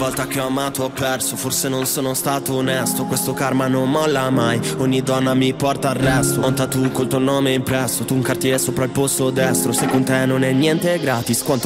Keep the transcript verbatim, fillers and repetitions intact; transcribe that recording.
volta che ho amato ho perso, forse non sono stato onesto. Questo karma non molla mai, ogni donna mi porta al resto. Ho un tattoo col tuo nome impresso, tu un cartiere sopra il polso destro. Se con te non è niente gratis, quanto